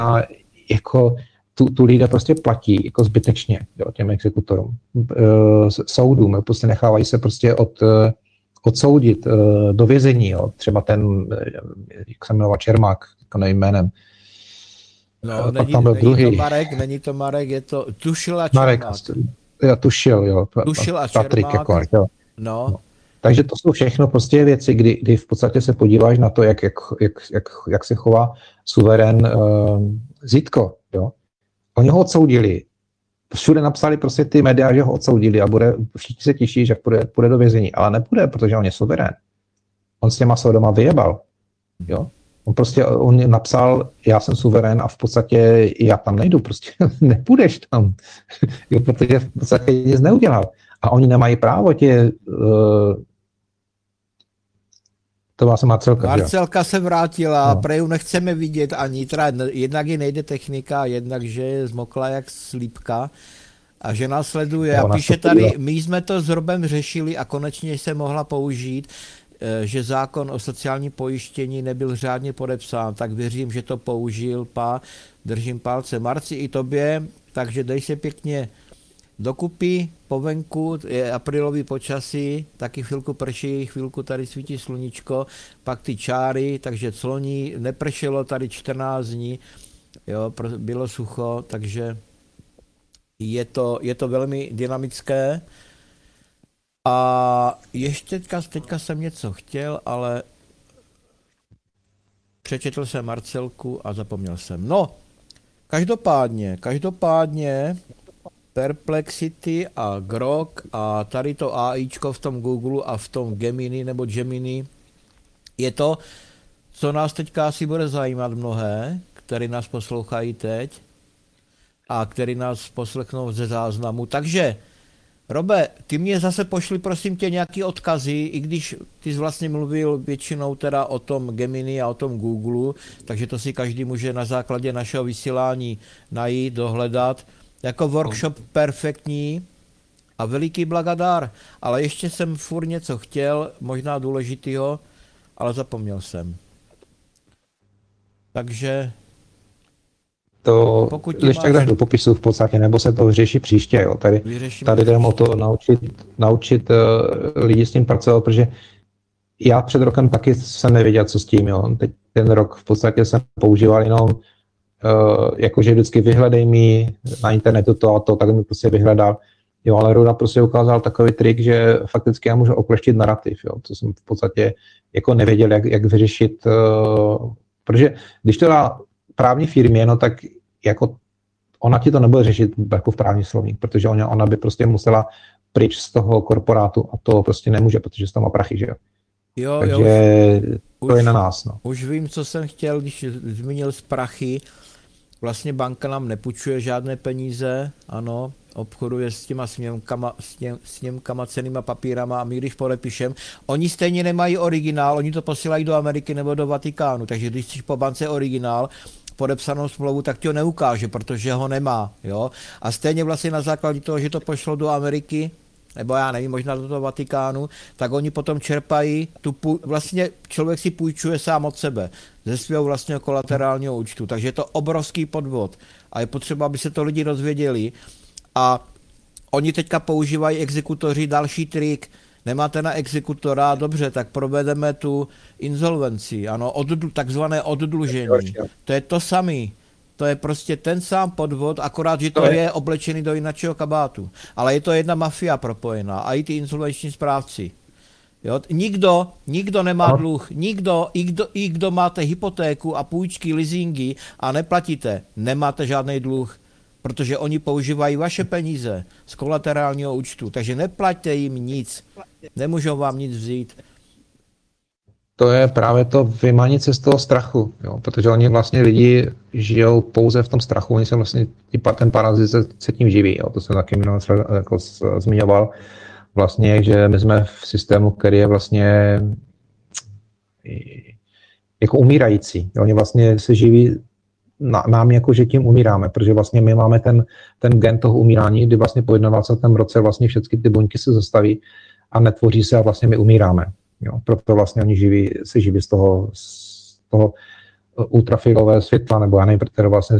jako tu lidé prostě platí jako zbytečně, jo, těm exekutorům, soudům, prostě nechávají se prostě odsoudit do vězení, jo. Třeba ten, jak se jmenoval, Čermák, jako nevím jménem. No, není to Marek, je to Tušil a Čermák. Já Tušil, jo. Tušil a Patrik, Čermák. jako, jo. No. Takže to jsou všechno prostě věci, kdy v podstatě se podíváš na to, jak se chová suverén Zítko, jo. Oni ho odsoudili. Všude napsali prostě ty média, že ho odsoudili a všichni se těší, že půjde do vězení, ale nepůjde, protože on je suverén. On s těma soudama vyjebal, jo. On napsal, já jsem suverén a v podstatě já tam nejdu, prostě nepůjdeš tam, jo, protože v podstatě nic neudělal. A oni nemají právo to vlastně Marcelka. Marcelka se vrátila, no. Preju nechceme vidět ani, jednak je nejde technika, jednak, že je zmokla jak slípka a že následuje. A píše tady, my jsme to s Robem řešili a konečně se mohla použít, že zákon o sociálním pojištění nebyl řádně podepsán, tak věřím, že to použil, držím palce Marci i tobě, takže dej se pěkně dokupy, po venku, je aprílový počasí, taky chvilku prší, chvilku tady svítí sluníčko, pak ty čáry, takže cloní, nepršelo tady 14 dní, jo, bylo sucho, takže je to velmi dynamické. A ještě teďka jsem něco chtěl, ale přečetl jsem Marcelku a zapomněl jsem. No, každopádně Perplexity a Grok a tady to AIčko v tom Google a v tom Gemini nebo Gemini je to, co nás teďka asi bude zajímat mnohé, který nás poslouchají teď a který nás poslechnou ze záznamu. Takže, Robe, ty mě zase pošli prosím tě nějaký odkazy, i když ty jsi vlastně mluvil většinou teda o tom Gemini a o tom Google, takže to si každý může na základě našeho vysílání najít, dohledat. Jako workshop perfektní a veliký blagadár, ale ještě jsem furt něco chtěl, možná důležitýho, ale zapomněl jsem. Takže to ještě tak dáš do popisu v podstatě, nebo se to řeší příště, jo. Tady jdeme o to naučit lidi s tím pracovat, protože já před rokem taky jsem nevěděl, co s tím, jo. Teď ten rok v podstatě jsem používal jenom jakože vždycky vyhledej mi na internetu to a to, tak mi prostě vyhledal. Jo, ale Ruda prostě ukázal takový trik, že fakticky já můžu okleštit narrativ, jo, co jsem v podstatě jako nevěděl, jak vyřešit, protože když to dá právní firmě, no tak jako ona ti to nebude řešit jako v právní slovník, protože ona by prostě musela pryč z toho korporátu a to prostě nemůže, protože z toho má prachy, že jo. Takže to je na nás. No. Už vím, co jsem chtěl, když zmínil z prachy. Vlastně banka nám nepůjčuje žádné peníze, ano, obchoduje s těma sněmkama, cennýma papírama a my když podepíšem, oni stejně nemají originál, oni to posílají do Ameriky nebo do Vatikánu, takže když jsi po bance originál, podepsanou smlouvu, tak ti ho neukáže, protože ho nemá, jo. A stejně vlastně na základě toho, že to pošlo do Ameriky, nebo já nevím, možná do toho Vatikánu, tak oni potom čerpají, vlastně člověk si půjčuje sám od sebe, ze svého vlastního kolaterálního účtu, takže je to obrovský podvod a je potřeba, aby se to lidi dozvěděli a oni teďka používají exekutoři další trik, nemáte na exekutora, dobře, tak provedeme tu insolvenci, ano, takzvané oddlužení, to je to samý. To je prostě ten sám podvod, akorát, že to je oblečený do jiného kabátu. Ale je to jedna mafia propojená a i ty insolvenční správci. Jo? Nikdo nemá dluh. I kdo máte hypotéku a půjčky, leasingy a neplatíte, nemáte žádný dluh, protože oni používají vaše peníze z kolaterálního účtu, takže neplaťte jim nic. Nemůžou vám nic vzít. To je právě to vymanit se z toho strachu, jo? Protože oni vlastně lidi žijou pouze v tom strachu, oni se vlastně, ten parazit se tím živí, jo? To jsem taky minulý jako zmiňoval, vlastně, že my jsme v systému, který je vlastně jako umírající, jo? Oni vlastně se živí nám jako, že tím umíráme, protože vlastně my máme ten gen toho umírání, kdy vlastně po 21. roce vlastně všechny ty buňky se zastaví a netvoří se a vlastně my umíráme. Jo, proto vlastně oni se živí z toho ultrafialového světla, nebo já nevím, protože vlastně